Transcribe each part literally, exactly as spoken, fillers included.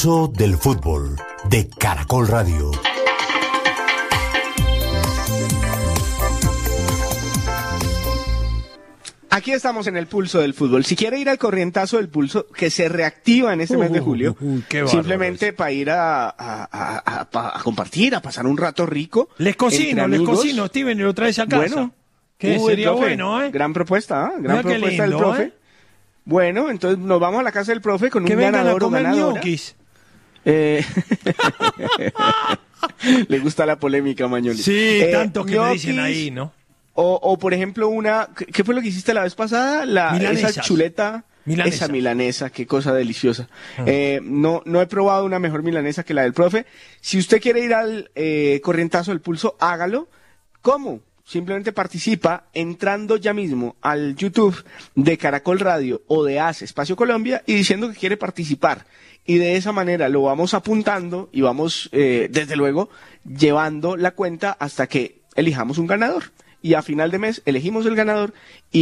Del fútbol de Caracol Radio. Aquí estamos en el pulso del fútbol. Si quiere ir al corrientazo del pulso, que se reactiva en este uh, mes de julio, uh, uh, uh, simplemente para ir a, a, a, a, a compartir, a pasar un rato rico. Les cocino, les cocino, Steven, y lo traes a casa. Bueno, que uh, sería profe, bueno, ¿eh? Gran propuesta, ¿eh? Gran Mira propuesta lindo, del profe. ¿eh? Bueno, entonces nos vamos a la casa del profe con que un ganador o ganadora. Ñoquis. Eh... Le gusta la polémica, Mañoli. Sí, eh, tanto que ñoquis, me dicen ahí, ¿no? O, o por ejemplo, una... ¿Qué fue lo que hiciste la vez pasada? La, esa chuleta... Milanesa. Esa milanesa, qué cosa deliciosa. Ah. Eh, no, no he probado una mejor milanesa que la del profe. Si usted quiere ir al eh, corrientazo del pulso, hágalo. ¿Cómo? Simplemente participa entrando ya mismo al YouTube de Caracol Radio o de A C E Espacio Colombia y diciendo que quiere participar. Y de esa manera lo vamos apuntando y vamos, eh, desde luego, llevando la cuenta hasta que elijamos un ganador. Y a final de mes elegimos el ganador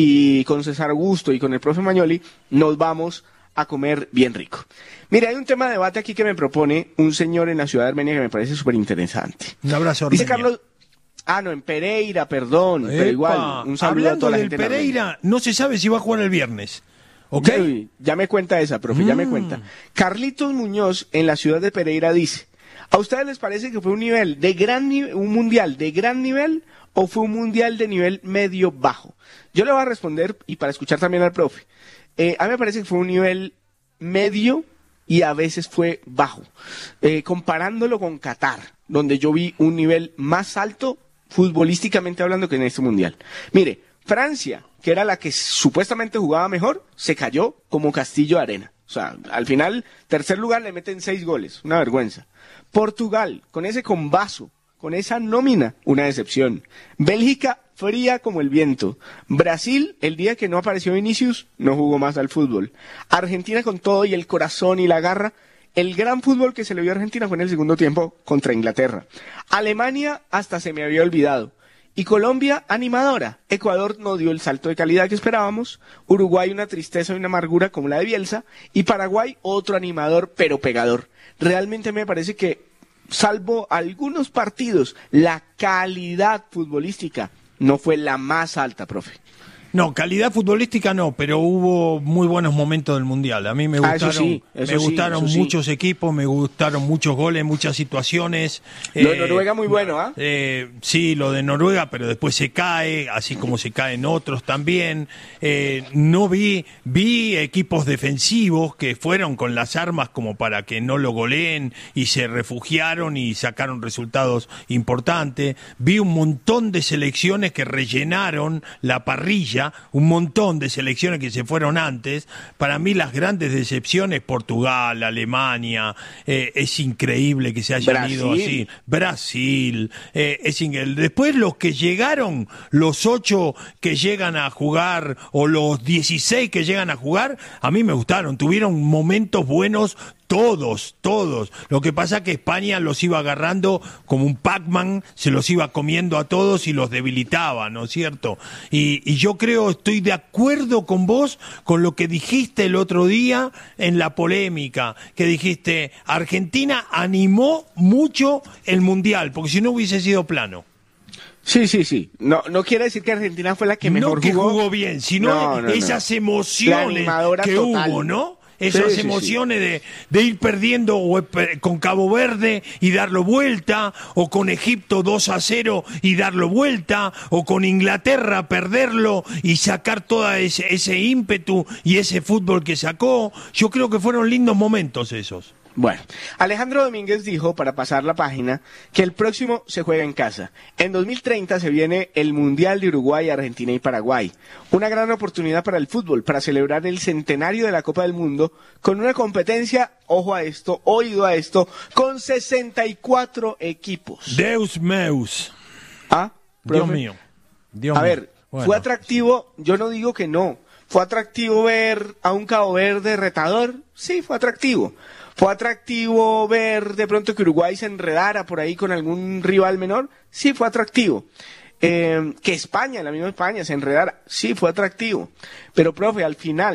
y con César Augusto y con el profe Mañoli nos vamos a comer bien rico. Mire, hay un tema de debate aquí que me propone un señor en la ciudad de Armenia que me parece súper interesante. Un abrazo, Armenia. Dice Carlos... Ah, no, en Pereira, perdón, Epa, pero igual, un saludo hablando a toda la del gente Pereira, no se sabe si va a jugar el viernes. ¿Ok? Sí, ya me cuenta esa, profe, mm. ya me cuenta. Carlitos Muñoz, en la ciudad de Pereira, dice, ¿a ustedes les parece que fue un nivel de gran nivel, un mundial de gran nivel o fue un mundial de nivel medio-bajo? Yo le voy a responder, y para escuchar también al profe, eh, a mí me parece que fue un nivel medio y a veces fue bajo. Eh, comparándolo con Qatar, donde yo vi un nivel más alto futbolísticamente hablando que en este mundial. Mire, Francia, que era la que supuestamente jugaba mejor, se cayó como castillo de arena. O sea, al final, tercer lugar, le meten seis goles, una vergüenza. Portugal, con ese combazo, con esa nómina, una decepción. Bélgica, fría como el viento. Brasil, el día que no apareció Vinicius, no jugó más al fútbol. Argentina, con todo y el corazón y la garra, el gran fútbol que se le vio a Argentina fue en el segundo tiempo contra Inglaterra. Alemania hasta se me había olvidado. Y Colombia, animadora. Ecuador no dio el salto de calidad que esperábamos. Uruguay, una tristeza y una amargura como la de Bielsa. Y Paraguay, otro animador pero pegador. Realmente me parece que, salvo algunos partidos, la calidad futbolística no fue la más alta, profe. No, calidad futbolística no, pero hubo muy buenos momentos del Mundial. A mí me gustaron, ah, eso sí, eso me sí, gustaron eso muchos sí. equipos, me gustaron muchos goles, muchas situaciones. Lo de eh, Noruega muy bueno, ¿ah? ¿eh? Eh, sí, lo de Noruega, pero después se cae, así como se caen otros también. Eh, no vi, vi equipos defensivos que fueron con las armas como para que no lo goleen y se refugiaron y sacaron resultados importantes. Vi un montón de selecciones que rellenaron la parrilla. Un montón de selecciones que se fueron antes. Para mí las grandes decepciones, Portugal, Alemania, eh, es increíble que se hayan Brasil. ido así. Brasil, eh, es increíble. Después los que llegaron, los ocho que llegan a jugar o los dieciséis que llegan a jugar, a mí me gustaron, tuvieron momentos buenos. Todos, todos. Lo que pasa es que España los iba agarrando como un Pac-Man, se los iba comiendo a todos y los debilitaba, ¿no es cierto? Y, y yo creo, estoy de acuerdo con vos, con lo que dijiste el otro día en la polémica, que dijiste, Argentina animó mucho el Mundial, porque si no hubiese sido plano. Sí, sí, sí. No, no quiere decir que Argentina fue la que mejor no que jugó. jugó bien, sino no, no, esas no. emociones que total. hubo, ¿no? Esas sí, emociones sí, sí. De, de ir perdiendo o, con Cabo Verde y darlo vuelta, o con Egipto dos a cero y darlo vuelta, o con Inglaterra perderlo y sacar todo ese, ese ímpetu y ese fútbol que sacó. Yo creo que fueron lindos momentos esos. Bueno, Alejandro Domínguez dijo, para pasar la página, que el próximo se juega en casa. En dos mil treinta se viene el Mundial de Uruguay, Argentina y Paraguay. Una gran oportunidad para el fútbol, para celebrar el centenario de la Copa del Mundo, con una competencia, ojo a esto, oído a esto, con sesenta y cuatro equipos. Deus meus. ¿Ah? Dios mío. Dios a mío. ver, bueno. ¿Fue atractivo? Yo no digo que no. ¿Fue atractivo ver a un Cabo Verde retador? Sí, fue atractivo. ¿Fue atractivo ver de pronto que Uruguay se enredara por ahí con algún rival menor? Sí, fue atractivo. Eh, que España, la misma España, se enredara. Sí, fue atractivo. Pero, profe, al final,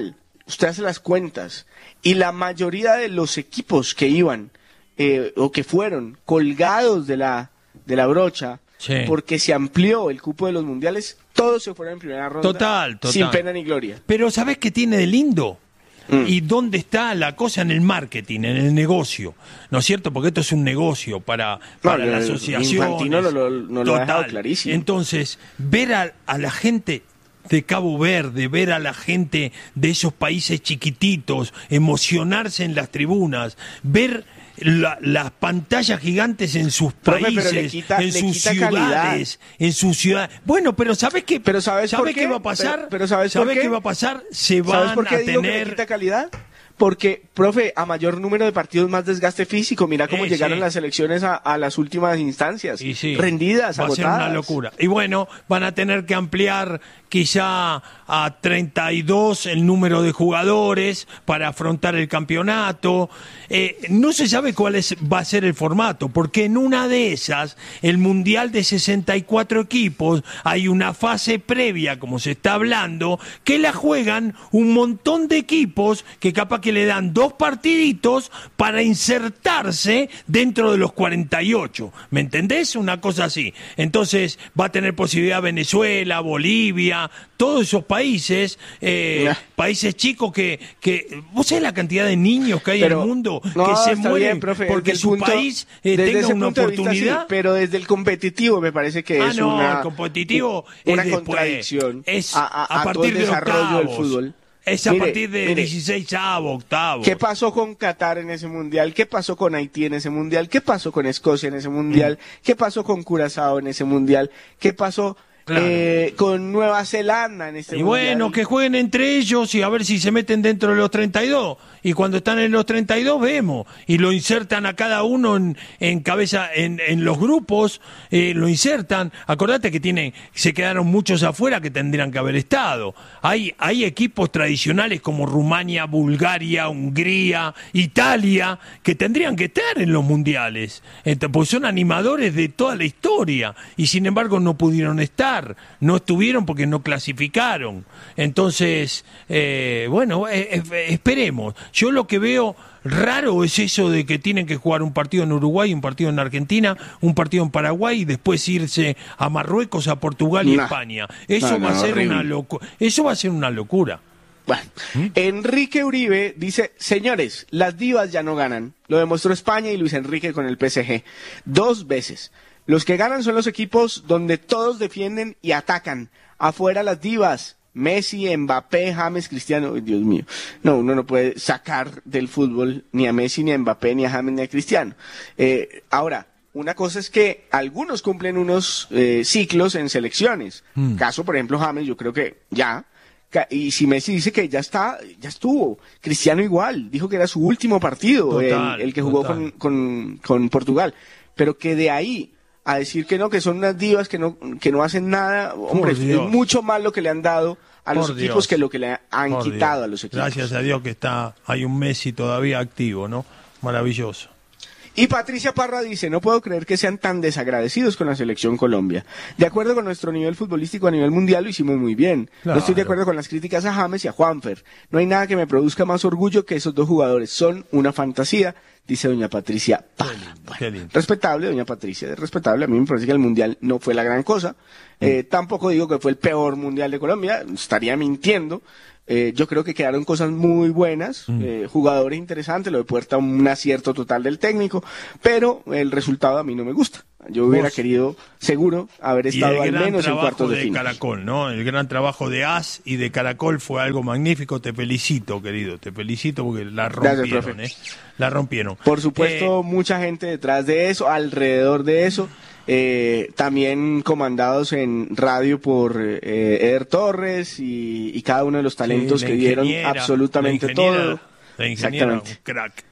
usted hace las cuentas y la mayoría de los equipos que iban eh, o que fueron colgados de la, de la brocha, sí, porque se amplió el cupo de los mundiales, todos se fueron en primera ronda. Total, total. Sin pena ni gloria. Pero ¿sabés qué tiene de lindo? Mm. ¿Y dónde está la cosa? En el marketing, en el negocio, ¿no es cierto? Porque esto es un negocio para, para no, la el, asociación. Infantino no lo, no lo ha dejado clarísimo. Entonces, ver a, a la gente de Cabo Verde, ver a la gente de esos países chiquititos, emocionarse en las tribunas, ver la, las pantallas gigantes en sus Profe, países, pero le quita, en le sus quita ciudades, calidad. en sus ciudades. Bueno, pero ¿sabes qué? Pero ¿sabes, ¿sabes por qué? qué va a pasar? Pero, pero ¿sabes, por qué? qué va a pasar? Se van ¿Sabes por qué a digo tener... que le quita calidad? Porque, profe, a mayor número de partidos, más desgaste físico. Mira cómo Eh, llegaron sí. las selecciones a, a las últimas instancias. Y sí, rendidas, va agotadas. a ser una locura. Y bueno, van a tener que ampliar quizá a treinta y dos el número de jugadores para afrontar el campeonato. Eh, no se sabe cuál es, va a ser el formato, porque en una de esas, el Mundial de sesenta y cuatro equipos, hay una fase previa, como se está hablando, que la juegan un montón de equipos que capaz que le dan dos partiditos para insertarse dentro de los cuarenta y ocho. ¿Me entendés? Una cosa así. Entonces va a tener posibilidad Venezuela, Bolivia, todos esos países, eh, Ya. países chicos que, que... ¿Vos sabés la cantidad de niños que hay Pero- en el mundo no, que se está mueren bien, profe, porque desde el su punto- país eh, desde tenga ese una punto de vista, oportunidad? sí, pero desde el competitivo me parece que Ah, es no, una, el competitivo una es después. contradicción Es a, a- a a todo partir el de desarrollo del octavos. fútbol. Es a Mire, partir de mire, dieciséis octavos. ¿Qué pasó con Qatar en ese mundial? ¿Qué pasó con Haití en ese mundial? ¿Qué pasó con Escocia en ese mundial? ¿Qué pasó con Curazao en ese mundial? ¿Qué pasó Claro. eh, con Nueva Zelanda en este Y mundial? bueno, que jueguen entre ellos y a ver si se meten dentro de los treinta y dos. Y cuando están en los treinta y dos vemos. Y lo insertan a cada uno en, en cabeza, en, en los grupos, eh, lo insertan. Acordate que tienen, se quedaron muchos afuera que tendrían que haber estado. Hay, hay equipos tradicionales como Rumania, Bulgaria, Hungría, Italia, que tendrían que estar en los mundiales. Entonces, pues son animadores de toda la historia. Y sin embargo no pudieron estar. No estuvieron porque no clasificaron. Entonces, eh, bueno, eh, eh, esperemos. Yo lo que veo raro es eso de que tienen que jugar un partido en Uruguay, un partido en Argentina, un partido en Paraguay y después irse a Marruecos, a Portugal y Nah. España. Eso No, va no, a ser horrible. una locura. Eso va a ser una locura. Bueno, Enrique Uribe dice, señores, las divas ya no ganan. Lo demostró España y Luis Enrique con el P S G. Dos veces. Los que ganan son los equipos donde todos defienden y atacan. Afuera las divas. Messi, Mbappé, James, Cristiano. Uy, Dios mío. No, uno no puede sacar del fútbol ni a Messi, ni a Mbappé, ni a James, ni a Cristiano. Eh, ahora, una cosa es que algunos cumplen unos eh, ciclos en selecciones. Mm. Caso, por ejemplo, James, yo creo que ya. Ca- Y si Messi dice que ya está, ya estuvo. Cristiano igual, dijo que era su último partido, Total, el, el que jugó total. con, con, con Portugal. Pero que de ahí a decir que no, que son unas divas que no, que no hacen nada, hombre, es Dios. mucho más lo que le han dado a los Por equipos Dios. que lo que le han Por quitado Dios. a los equipos. Gracias a Dios que está, hay un Messi todavía activo, ¿no? Maravilloso. Y Patricia Parra dice, no puedo creer que sean tan desagradecidos con la selección Colombia. De acuerdo con nuestro nivel futbolístico a nivel mundial lo hicimos muy bien. Claro. No estoy de acuerdo con las críticas a James y a Juanfer. No hay nada que me produzca más orgullo que esos dos jugadores. Son una fantasía, dice doña Patricia Parra. Qué lindo, Bueno, qué lindo. respetable, doña Patricia, es respetable. A mí me parece que el mundial no fue la gran cosa. Eh, tampoco digo que fue el peor mundial de Colombia, estaría mintiendo. Eh, yo creo que quedaron cosas muy buenas, eh, jugadores interesantes, lo de Puerta un acierto total del técnico, pero el resultado a mí no me gusta. Yo hubiera Vos- querido, seguro, haber Y estado el al gran menos en trabajo cuartos de de final. Caracol, ¿no? El gran trabajo de A S y de Caracol fue algo magnífico. Te felicito, querido. Te felicito porque la Gracias, rompieron, profe. ¿eh? La rompieron. Por supuesto, Eh, mucha gente detrás de eso, alrededor de eso, eh, también comandados en radio por eh, Eder Torres y, y cada uno de los talentos sí, que la dieron ingeniera, absolutamente la ingeniera- todo. La ingeniera, un Exactamente. crack.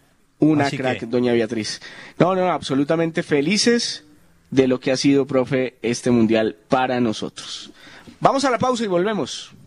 Una Así crack, que- doña Beatriz. No, no, absolutamente felices de lo que ha sido, profe, este mundial para nosotros. Vamos a la pausa y volvemos.